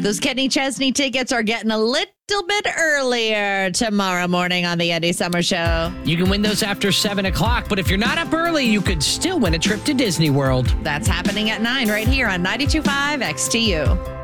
those Kenny Chesney tickets are getting a little bit earlier tomorrow morning on the Andy Summer Show. You can win those after 7 o'clock, but if you're not up early, you could still win a trip to Disney World. That's happening at 9 right here on 92.5 XTU.